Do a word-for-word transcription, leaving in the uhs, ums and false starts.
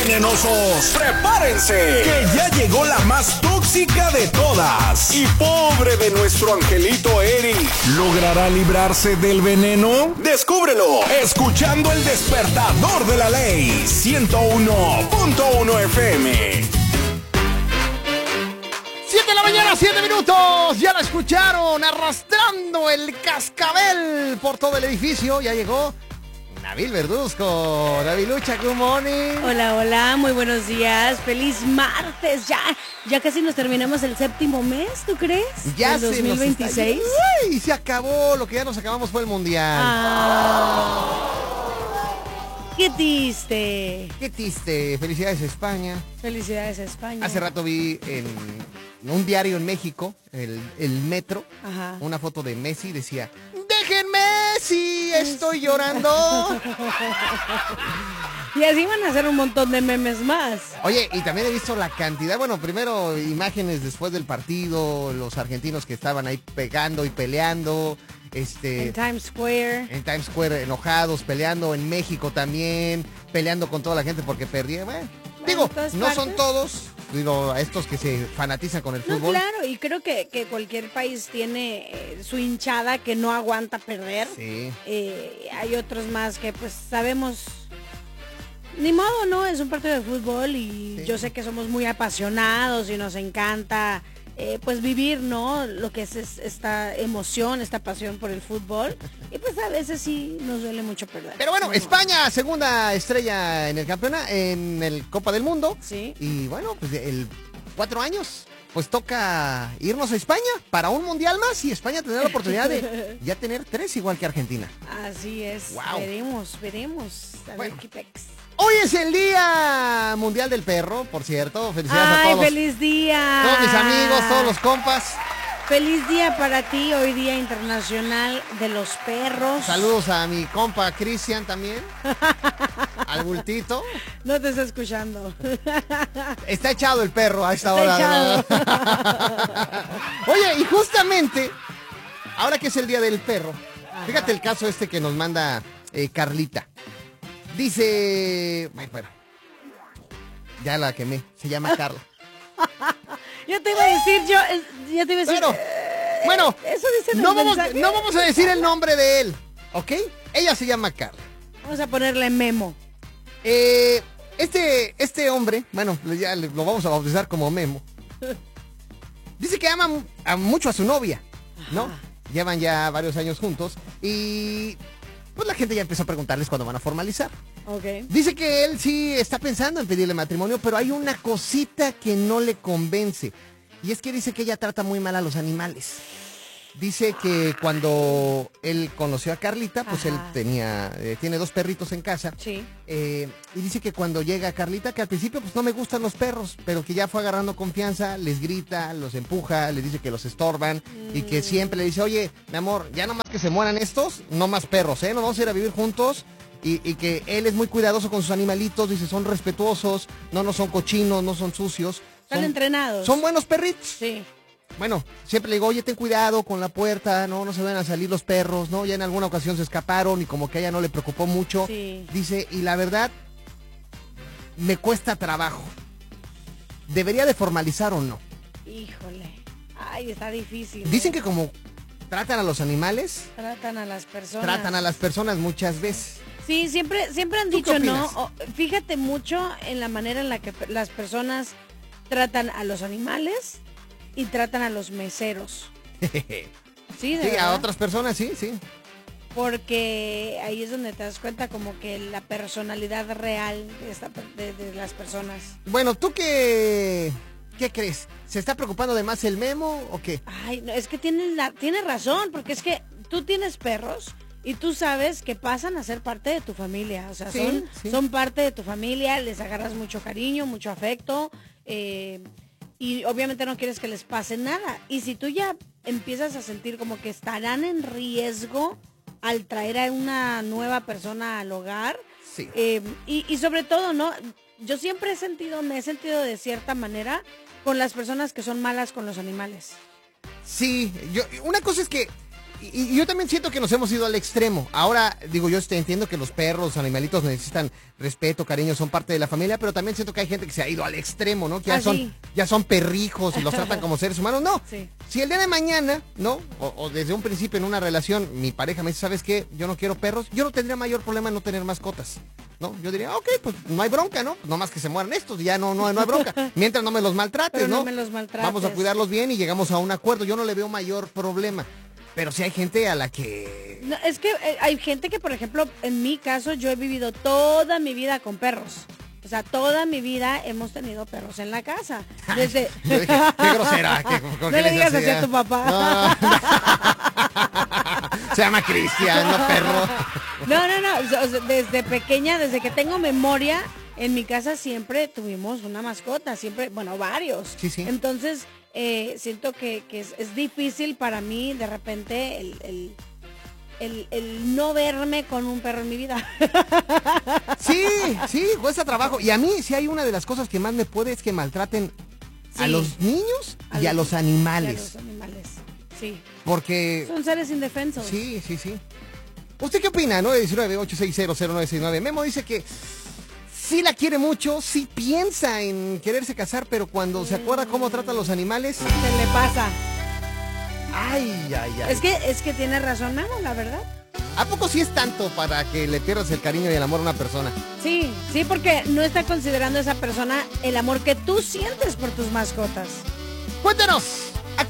venenosos, prepárense, que ya llegó la más tóxica de todas. Y pobre de nuestro angelito Eric, ¿logrará librarse del veneno? Descúbrelo, escuchando El Despertador de la Ley, ciento uno punto uno F M. siete de la mañana, siete minutos. Ya la escucharon, arrastrando el cascabel por todo el edificio. Ya llegó Nabil Verduzco. Nabilucha, good morning. Hola, hola, muy buenos días. Feliz martes. Ya, ya casi nos terminamos el séptimo mes, ¿tú crees? Ya el se dos mil veintiséis. Nos está... Uy, se acabó. Lo que ya nos acabamos fue el mundial. Ah, qué triste. Qué triste. Felicidades, España. Felicidades, España. Hace rato vi en un diario en México, el, el Metro, Ajá. una foto de Messi. Decía: ¡déjenme! Sí, estoy llorando. Y así van a hacer un montón de memes más. Oye, y también he visto la cantidad, bueno, primero imágenes después del partido, los argentinos que estaban ahí pegando y peleando, este... En Times Square. En Times Square, enojados, peleando, en México también, peleando con toda la gente porque perdieron. Bueno, Bueno, digo, no partes. son todos, digo, a estos que se fanatizan con el No, fútbol. claro, y creo que, que cualquier país tiene eh, su hinchada que no aguanta perder. Sí. Eh, hay otros más que pues sabemos, ni modo, ¿no? Es un partido de fútbol y Sí. yo sé que somos muy apasionados y nos encanta eh, pues vivir, ¿no? Lo que es, es esta emoción, esta pasión por el fútbol. Y pues a veces sí nos duele mucho perder. Pero bueno, No. España, segunda estrella en el campeonato, en el Copa del Mundo. Sí. Y bueno, pues el cuatro años, pues toca irnos a España para un mundial más y España tendrá la oportunidad de ya tener tres igual que Argentina. Así es. Wow. Veremos, veremos. A ver Bueno. qué pex. Hoy es el Día Mundial del Perro, por cierto. Felicidades a Ay, todos, feliz día. todos mis amigos, todos los compas. Feliz día para ti, hoy Día Internacional de los Perros. Saludos a mi compa Cristian también. Al bultito. No te está escuchando. Está echado el perro a esta Está hora. echado. Oye, y justamente, ahora que es el Día del Perro, fíjate el caso este que nos manda eh, Carlita. Dice... Ay, bueno, ya la quemé, se llama Carla. Yo te iba a decir, yo, eh, ya te iba a decir. Pero, eh, bueno, eso dice en el no vamos, mensaje. no vamos a decir el nombre de él, ¿ok? Ella se llama Carla. Vamos a ponerle Memo. Eh, este, este hombre, bueno, ya le- lo vamos a bautizar como Memo. Dice que ama mu- a mucho a su novia, ¿no? Ajá. Llevan ya varios años juntos y pues la gente ya empezó a preguntarles cuándo van a formalizar. Ok. Dice que él sí está pensando en pedirle matrimonio, pero hay una cosita que no le convence. Y es que dice que ella trata muy mal a los animales. Dice que cuando él conoció a Carlita, pues Ajá. él tenía, eh, tiene dos perritos en casa. Sí. Eh, y dice que cuando llega Carlita, que al principio pues no me gustan los perros, pero que ya fue agarrando confianza, les grita, los empuja, les dice que los estorban y que siempre le dice, oye, mi amor, ya nomás que se mueran estos, no más perros, ¿eh? Nos vamos a ir a vivir juntos. Y, y que él es muy cuidadoso con sus animalitos, dice, son respetuosos, no, no son cochinos, no son sucios. Están son, entrenados. Son buenos perritos. Sí. Bueno, siempre le digo, oye, ten cuidado con la puerta, no, no se van a salir los perros, ¿no? Ya en alguna ocasión se escaparon y como que a ella no le preocupó mucho. Sí. Dice, y la verdad, me cuesta trabajo. ¿Debería de formalizar o no? Híjole. Ay, está difícil. Dicen ¿eh? que como tratan a los animales, Tratan a las personas. tratan a las personas muchas veces. Sí, siempre, siempre han ¿Tú qué dicho, ¿no? opinas? O- fíjate mucho en la manera en la que pe- las personas tratan a los animales y tratan a los meseros. Sí, de Sí, a verdad. otras personas, sí, sí. Porque ahí es donde te das cuenta como que la personalidad real de, esta, per- de, de las personas. Bueno, ¿tú qué, qué crees? ¿Se está preocupando de más el Memo o qué? Ay, no, es que tienes, la, tienes razón, porque es que tú tienes perros y tú sabes que pasan a ser parte de tu familia. O sea, Sí, son, sí. son parte de tu familia, les agarras mucho cariño, mucho afecto. eh, y obviamente no quieres que les pase nada. Y si tú ya empiezas a sentir como que estarán en riesgo al traer a una nueva persona al hogar, Sí. eh, y, y sobre todo, ¿no? Yo siempre he sentido, me he sentido de cierta manera con las personas que son malas con los animales. Sí, yo, una cosa es que Y, y yo también siento que nos hemos ido al extremo. Ahora, digo, yo este, entiendo que los perros, los animalitos necesitan respeto, cariño, son parte de la familia, pero también siento que hay gente que se ha ido al extremo, ¿no? Que ya, Ah, son, sí. ya son perrijos y los tratan como seres humanos. No, Sí. si el día de mañana, ¿no? O, o desde un principio en una relación, mi pareja me dice, ¿sabes qué? Yo no quiero perros, yo no tendría mayor problema en no tener mascotas, ¿no? Yo diría, ok, pues no hay bronca, ¿no? No más que se mueran estos, ya no, no, no hay bronca. Mientras no me los maltrates, Pero no ¿no? me los maltrates. Vamos a cuidarlos bien y llegamos a un acuerdo. Yo no le veo mayor problema. Pero sí hay gente a la que... No, es que eh, hay gente que, por ejemplo, en mi caso, yo he vivido toda mi vida con perros. O sea, toda mi vida hemos tenido perros en la casa. Desde... Yo dije, qué grosera. Qué, No le digas así a tu papá. No. Se llama Cristian, no perro. No, no, no. O sea, desde pequeña, desde que tengo memoria, en mi casa siempre tuvimos una mascota. Siempre, bueno, varios. Sí, sí. Entonces, eh, siento que, que es, es difícil para mí, de repente, el... el El, el no verme con un perro en mi vida. Sí, sí, cuesta trabajo. Y a mí, si hay una de las cosas que más me puede es que maltraten a Sí. los niños A y a los Y a animales. los animales. Sí. Porque... Son seres indefensos. Sí, sí, sí. ¿Usted qué opina? nueve uno nueve, ocho seis cero, cero nueve seis nueve. Memo dice que sí la quiere mucho, sí piensa en quererse casar, pero cuando se acuerda cómo trata a los animales... Se le pasa. Ay, ay, ay. Es que, es que tiene razón, Memo, la verdad. ¿A poco sí es tanto para que le pierdas el cariño y el amor a una persona? Sí, sí, porque no está considerando esa persona el amor que tú sientes por tus mascotas. Cuéntanos.